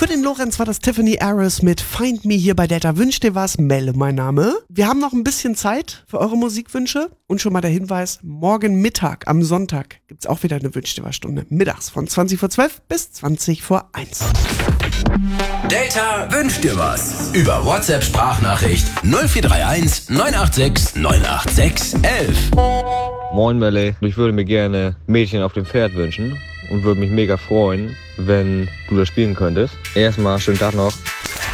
Für den Lorenz war das Tiffany Harris mit Find Me hier bei Delta. Wünsch dir was, Melle mein Name. Wir haben noch ein bisschen Zeit für eure Musikwünsche. Und schon mal der Hinweis, morgen Mittag, am Sonntag, gibt's auch wieder eine Wünsch dir was Stunde. Mittags von 20 vor 12 bis 20 vor 1. Delta wünscht dir was. Über WhatsApp-Sprachnachricht 0431 986 986 11. Moin Melle, ich würde mir gerne Mädchen auf dem Pferd wünschen und würde mich mega freuen, wenn du das spielen könntest. Erstmal schönen Tag noch.